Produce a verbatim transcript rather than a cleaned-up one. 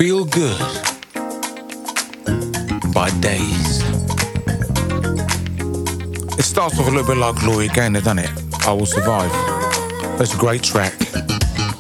Feel Good by Days. It starts off a little bit like Gloria Gaynor, doesn't it? I Will Survive. That's a great track.